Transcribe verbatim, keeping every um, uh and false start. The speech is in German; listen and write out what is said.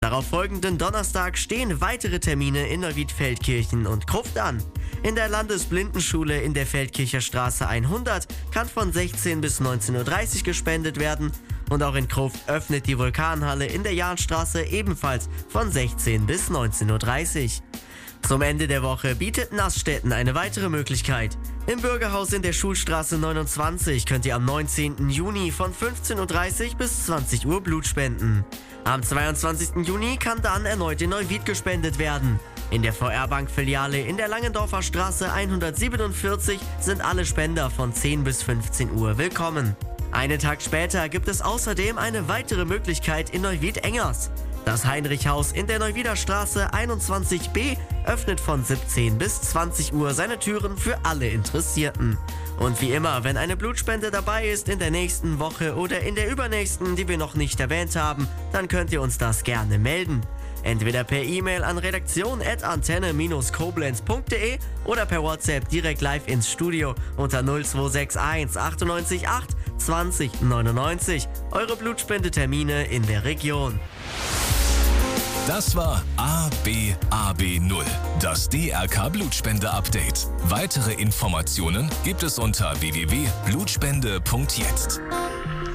Darauf folgenden Donnerstag stehen weitere Termine in Neuwied-Feldkirchen und Gruft an. In der Landesblindenschule in der Feldkircher Straße hundert kann von sechzehn bis neunzehn Uhr dreißig gespendet werden. Und auch in Gruft öffnet die Vulkanhalle in der Jahnstraße ebenfalls von sechzehn bis neunzehn Uhr dreißig. Zum Ende der Woche bietet Nassstetten eine weitere Möglichkeit. Im Bürgerhaus in der Schulstraße neunundzwanzig könnt ihr am neunzehnten Juni von fünfzehn Uhr dreißig bis zwanzig Uhr Blut spenden. Am zweiundzwanzigsten Juni kann dann erneut in Neuwied gespendet werden. In der V R-Bank-Filiale in der Langendorfer Straße hundertsiebenundvierzig sind alle Spender von zehn bis fünfzehn Uhr willkommen. Einen Tag später gibt es außerdem eine weitere Möglichkeit in Neuwied-Engers. Das Heinrichhaus in der Neuwieder Straße einundzwanzig b öffnet von siebzehn bis zwanzig Uhr seine Türen für alle Interessierten. Und wie immer, wenn eine Blutspende dabei ist in der nächsten Woche oder in der übernächsten, die wir noch nicht erwähnt haben, dann könnt ihr uns das gerne melden. Entweder per E-Mail an redaktion at antenne dash koblenz punkt de oder per WhatsApp direkt live ins Studio unter null zwei sechs eins achtundneunzig acht zwanzig neunundneunzig. Eure Blutspendetermine in der Region. Das war A B A B null, das D R K Blutspende-Update. Weitere Informationen gibt es unter w w w punkt blutspende punkt jetzt.